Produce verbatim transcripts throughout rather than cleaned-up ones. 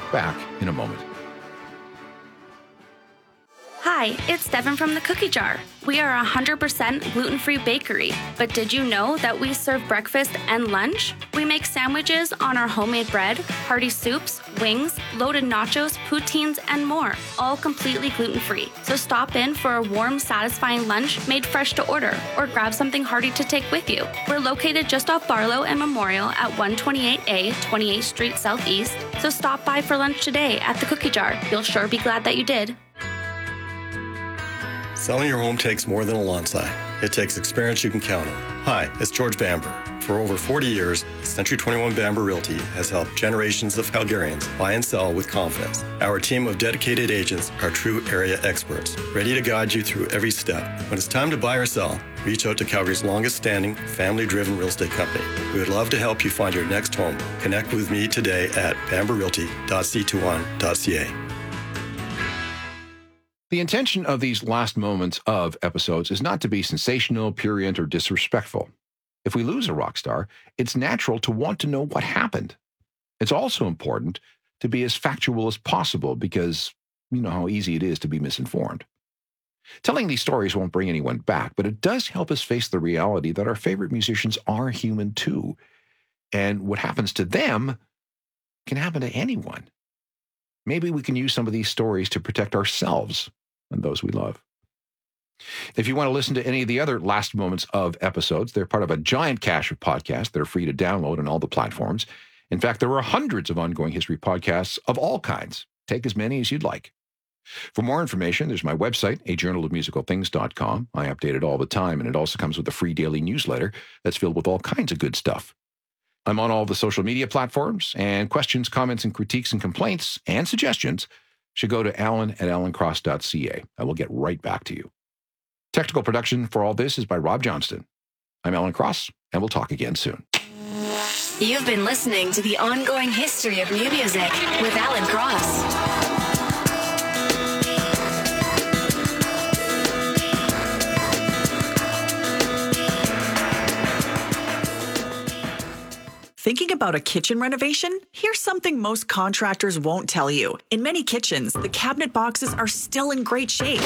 Back in a moment. Hi, it's Devin from the Cookie Jar. We are a one hundred percent gluten-free bakery, but did you know that we serve breakfast and lunch? We make sandwiches on our homemade bread, hearty soups, wings, loaded nachos, poutines, and more, all completely gluten-free. So stop in for a warm, satisfying lunch made fresh to order, or grab something hearty to take with you. We're located just off Barlow and Memorial at one twenty-eight A, twenty-eighth Street Southeast, so stop by for lunch today at the Cookie Jar. You'll sure be glad that you did. Selling your home takes more than a lawn sign. It takes experience you can count on. Hi, it's George Bamber. For over forty years, Century twenty-one Bamber Realty has helped generations of Calgarians buy and sell with confidence. Our team of dedicated agents are true area experts, ready to guide you through every step. When it's time to buy or sell, reach out to Calgary's longest-standing, family-driven real estate company. We would love to help you find your next home. Connect with me today at bamber realty dot c twenty-one dot c a. The intention of these last moments of episodes is not to be sensational, prurient, or disrespectful. If we lose a rock star, it's natural to want to know what happened. It's also important to be as factual as possible because you know how easy it is to be misinformed. Telling these stories won't bring anyone back, but it does help us face the reality that our favorite musicians are human too. And what happens to them can happen to anyone. Maybe we can use some of these stories to protect ourselves and those we love. If you want to listen to any of the other last moments of episodes, they're part of a giant cache of podcasts. They're free to download on all the platforms. In fact, there are hundreds of ongoing history podcasts of all kinds. Take as many as you'd like. For more information, there's my website, a journal of musical things dot com. I update it all the time, and it also comes with a free daily newsletter that's filled with all kinds of good stuff. I'm on all the social media platforms, and questions, comments, and critiques and complaints and suggestions should go to alan at alan cross dot c a. I will get right back to you. Technical production for all this is by Rob Johnston. I'm Alan Cross, and we'll talk again soon. You've been listening to The Ongoing History of New Music with Alan Cross. Thinking about a kitchen renovation? Here's something most contractors won't tell you. In many kitchens, the cabinet boxes are still in great shape.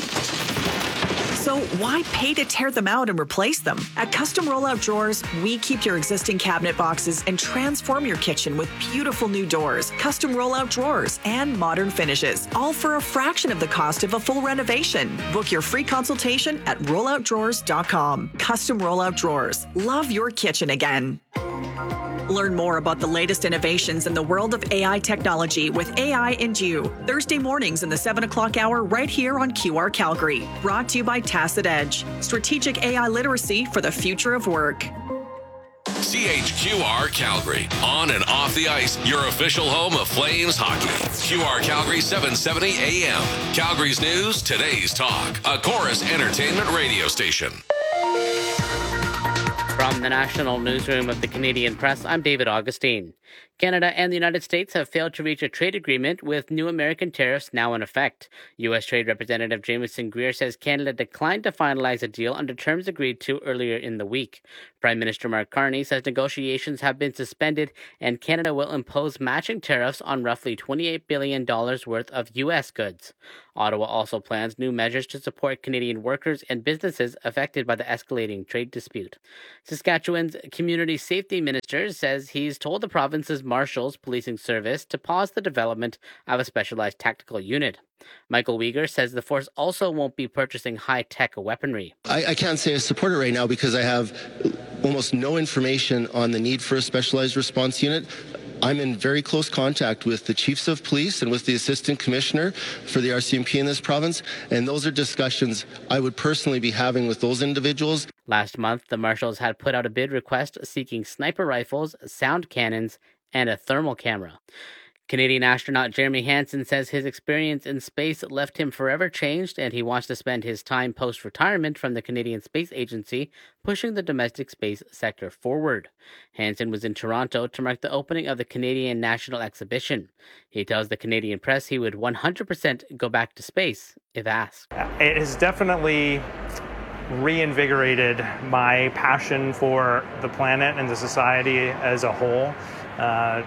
So why pay to tear them out and replace them? At Custom Rollout Drawers, we keep your existing cabinet boxes and transform your kitchen with beautiful new doors, custom rollout drawers, and modern finishes, all for a fraction of the cost of a full renovation. Book your free consultation at rollout drawers dot com. Custom Rollout Drawers. Love your kitchen again. Learn more about the latest innovations in the world of A I technology with A I and You, Thursday mornings in the seven o'clock hour right here on Q R Calgary. Brought to you by Tacit Edge, strategic A I literacy for the future of work. C H Q R Calgary, on and off the ice, your official home of Flames hockey. Q R Calgary seven seventy A M. Calgary's news, today's talk. A Chorus Entertainment radio station. From the National Newsroom of the Canadian Press, I'm David Augustine. Canada and the United States have failed to reach a trade agreement with new American tariffs now in effect. U S. Trade Representative Jamieson Greer says Canada declined to finalize a deal under terms agreed to earlier in the week. Prime Minister Mark Carney says negotiations have been suspended and Canada will impose matching tariffs on roughly twenty-eight billion dollars worth of U S goods. Ottawa also plans new measures to support Canadian workers and businesses affected by the escalating trade dispute. Saskatchewan's Community Safety Minister says he's told the province's Marshals Policing Service to pause the development of a specialized tactical unit. Michael Uyghur says the force also won't be purchasing high-tech weaponry. I, I can't say I support it right now because I have almost no information on the need for a specialized response unit. I'm in very close contact with the chiefs of police and with the assistant commissioner for the R C M P in this province, and those are discussions I would personally be having with those individuals. Last month, the Marshals had put out a bid request seeking sniper rifles, sound cannons, and a thermal camera. Canadian astronaut Jeremy Hansen says his experience in space left him forever changed, and he wants to spend his time post-retirement from the Canadian Space Agency pushing the domestic space sector forward. Hansen was in Toronto to mark the opening of the Canadian National Exhibition. He tells the Canadian Press he would one hundred percent go back to space if asked. It has definitely reinvigorated my passion for the planet and the society as a whole. Uh,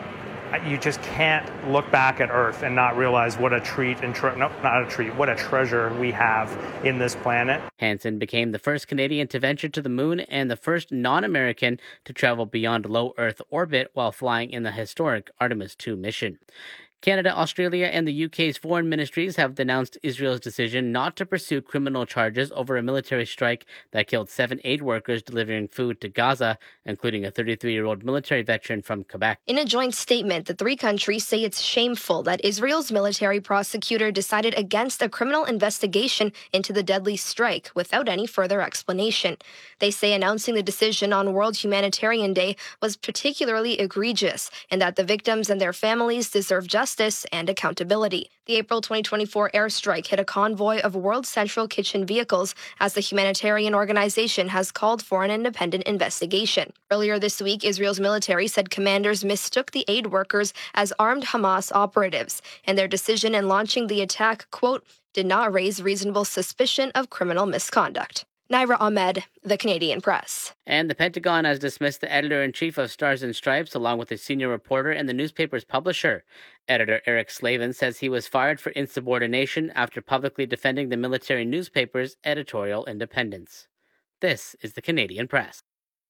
you just can't look back at Earth and not realize what a treat and tre- no, not a treat, what a treasure we have in this planet. Hansen became the first Canadian to venture to the moon and the first non-American to travel beyond low Earth orbit while flying in the historic Artemis two mission. Canada, Australia, and the U K's foreign ministries have denounced Israel's decision not to pursue criminal charges over a military strike that killed seven aid workers delivering food to Gaza, including a thirty-three-year-old military veteran from Quebec. In a joint statement, the three countries say it's shameful that Israel's military prosecutor decided against a criminal investigation into the deadly strike without any further explanation. They say announcing the decision on World Humanitarian Day was particularly egregious and that the victims and their families deserve justice and accountability. The April twenty twenty-four airstrike hit a convoy of World Central Kitchen vehicles as the humanitarian organization has called for an independent investigation. Earlier this week, Israel's military said commanders mistook the aid workers as armed Hamas operatives, and their decision in launching the attack, quote, did not raise reasonable suspicion of criminal misconduct. Naira Ahmed, The Canadian Press. And the Pentagon has dismissed the editor-in-chief of Stars and Stripes, along with a senior reporter and the newspaper's publisher. Editor Eric Slavin says he was fired for insubordination after publicly defending the military newspaper's editorial independence. This is The Canadian Press.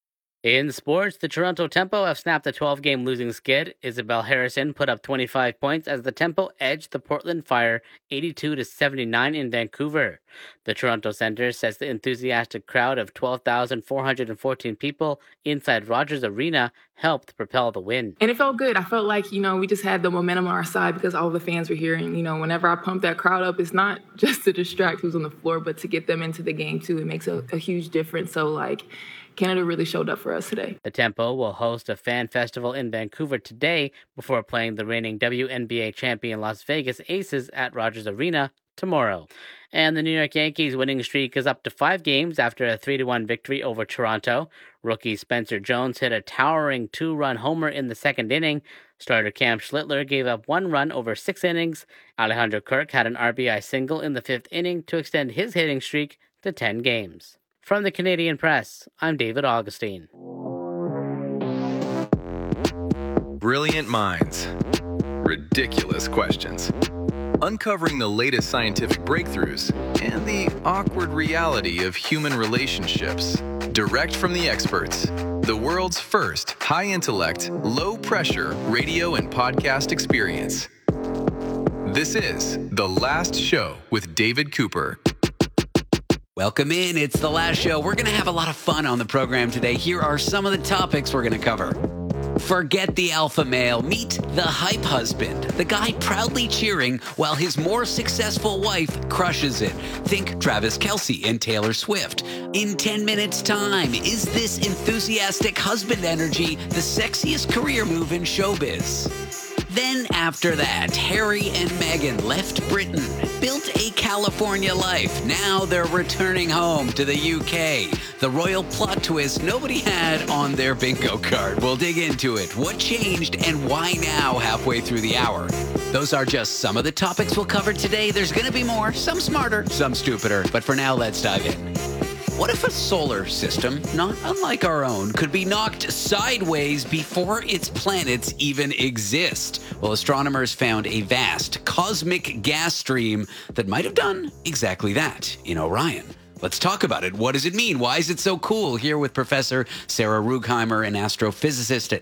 In sports, the Toronto Tempo have snapped a twelve-game losing skid. Isabel Harrison put up twenty-five points as the Tempo edged the Portland Fire eighty-two to seventy-nine in Vancouver. The Toronto Centre says the enthusiastic crowd of twelve thousand four hundred fourteen people inside Rogers Arena helped propel the win. And it felt good. I felt like, you know, we just had the momentum on our side because all the fans were here. And, you know, whenever I pump that crowd up, it's not just to distract who's on the floor, but to get them into the game, too. It makes a, a huge difference. So, like, Canada really showed up for us today. The Tempo will host a fan festival in Vancouver today before playing the reigning W N B A champion Las Vegas Aces at Rogers Arena tomorrow. And the New York Yankees winning streak is up to five games after a three to one victory over Toronto. Rookie Spencer Jones hit a towering two-run homer in the second inning. Starter Cam Schlittler gave up one run over six innings. Alejandro Kirk had an R B I single in the fifth inning to extend his hitting streak to ten games. From the Canadian Press, I'm David Augustine. Brilliant minds. Ridiculous questions. Uncovering the latest scientific breakthroughs and the awkward reality of human relationships. Direct from the experts. The world's first high-intellect, low-pressure radio and podcast experience. This is The Last Show with David Cooper. Welcome in. It's The Last Show. We're going to have a lot of fun on the program today. Here are some of the topics we're going to cover. Forget the alpha male. Meet the hype husband. The guy proudly cheering while his more successful wife crushes it. Think Travis Kelce and Taylor Swift. In ten minutes time, is this enthusiastic husband energy the sexiest career move in showbiz? Then after that, Harry and Meghan left Britain, built a California life. Now they're returning home to the U K. The royal plot twist nobody had on their bingo card. We'll dig into it. What changed and why now halfway through the hour? Those are just some of the topics we'll cover today. There's going to be more, some smarter, some stupider. But for now, let's dive in. What if a solar system, not unlike our own, could be knocked sideways before its planets even exist? Well, astronomers found a vast cosmic gas stream that might have done exactly that in Orion. Let's talk about it. What does it mean? Why is it so cool? Here with Professor Sarah Rugheimer, an astrophysicist at